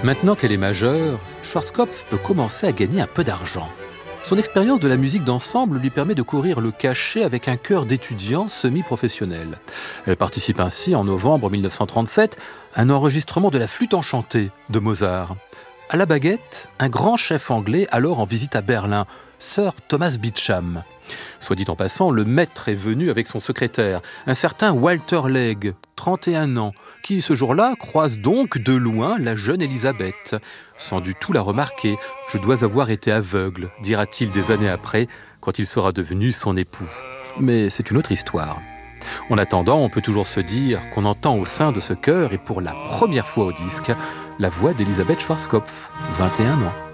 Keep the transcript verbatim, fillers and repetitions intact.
Maintenant qu'elle est majeure, Schwarzkopf peut commencer à gagner un peu d'argent. Son expérience de la musique d'ensemble lui permet de courir le cachet avec un chœur d'étudiants semi-professionnels. Elle participe ainsi, en novembre mille neuf cent trente-sept, à un enregistrement de la flûte enchantée de Mozart. À la baguette, un grand chef anglais alors en visite à Berlin, Sir Thomas Beecham. Soit dit en passant, le maître est venu avec son secrétaire, un certain Walter Legge, trente et un ans, qui ce jour-là croise donc de loin la jeune Élisabeth. Sans du tout la remarquer, je dois avoir été aveugle, dira-t-il des années après, quand il sera devenu son époux. Mais c'est une autre histoire. En attendant, on peut toujours se dire qu'on entend au sein de ce chœur, et pour la première fois au disque, la voix d'Elisabeth Schwarzkopf, vingt et un ans.